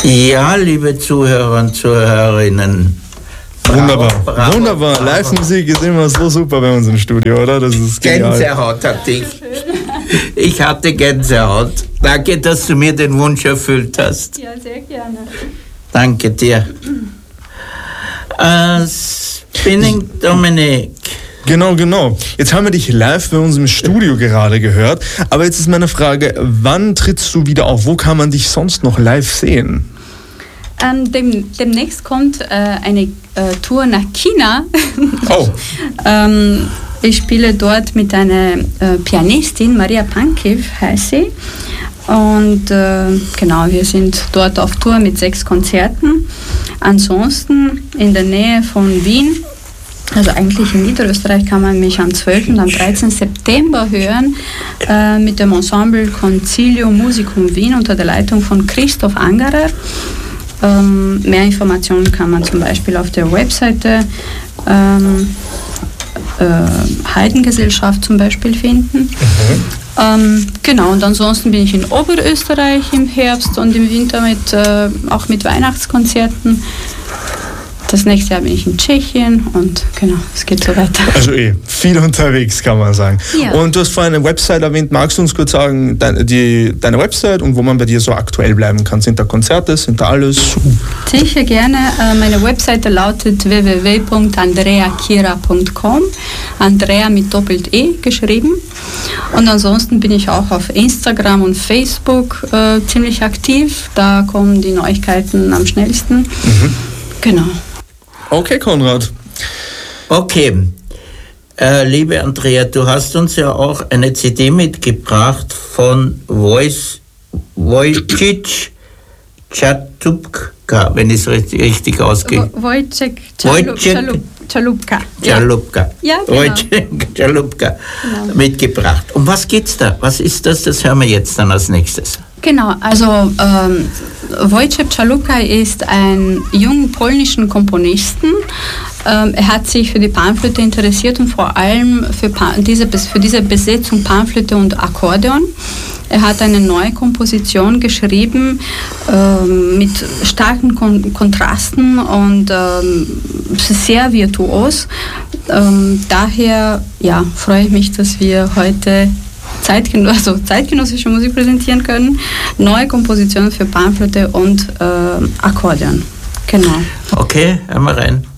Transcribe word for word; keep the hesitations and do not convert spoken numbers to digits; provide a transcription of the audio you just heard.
Ja, liebe Zuhörer und Zuhörerinnen. Bravo, wunderbar, bravo, wunderbar. Bravo. Live-Musik ist immer so super bei uns im Studio, oder? Das ist genial. Gänsehaut hatte ich. Ich hatte Gänsehaut. Danke, dass du mir den Wunsch erfüllt hast. Ja, sehr gerne. Danke dir. Äh, Spinning Dominic. Genau, genau. Jetzt haben wir dich live bei uns im Studio gerade gehört. Aber jetzt ist meine Frage, wann trittst du wieder auf? Wo kann man dich sonst noch live sehen? Ähm, dem, demnächst kommt äh, eine äh, Tour nach China. Oh. ähm, ich spiele dort mit einer äh, Pianistin, Maria Pankiv heißt sie. Und äh, genau, wir sind dort auf Tour mit sechs Konzerten. Ansonsten in der Nähe von Wien, also eigentlich in Niederösterreich, kann man mich am zwölften und am dreizehnten September hören äh, mit dem Ensemble Concilio Musicum Wien unter der Leitung von Christoph Angerer. Ähm, mehr Informationen kann man zum Beispiel auf der Webseite ähm, äh, Heidengesellschaft zum Beispiel finden. Mhm. Ähm, genau, und ansonsten bin ich in Oberösterreich im Herbst und im Winter mit, äh, auch mit Weihnachtskonzerten. Das nächste Jahr bin ich in Tschechien und genau, es geht so weiter. Also eh, viel unterwegs, kann man sagen. Ja. Und du hast vorhin eine Website erwähnt. Magst du uns kurz sagen, deine, die, deine Website und wo man bei dir so aktuell bleiben kann? Sind da Konzerte, sind da alles? Sicher gerne. Meine Webseite lautet w w w punkt andrea kira punkt com. Andrea mit Doppelt-E geschrieben. Und ansonsten bin ich auch auf Instagram und Facebook äh, ziemlich aktiv. Da kommen die Neuigkeiten am schnellsten. Mhm. Genau. Okay, Konrad. Okay, äh, liebe Andrea, du hast uns ja auch eine C D mitgebracht von Wojciech Chalupka, wenn ich es richtig, richtig ausgehe. Wojciech Chalupka. Chalupka. Ja, genau. Wojciech Chalupka genau. mitgebracht. Um was geht's da? Was ist das? Das hören wir jetzt dann als nächstes. Genau, also ähm, Wojciech Chalupka ist ein junger polnischen Komponisten. Ähm, er hat sich für die Panflöte interessiert und vor allem für, pa- diese, für diese Besetzung Panflöte und Akkordeon. Er hat eine neue Komposition geschrieben ähm, mit starken Kon- Kontrasten und ähm, sehr virtuos. Ähm, daher ja, freue ich mich, dass wir heute Zeitgen- also zeitgenössische Musik präsentieren können. Neue Kompositionen für Panflöte und äh, Akkordeon. Genau. Okay, hören wir rein.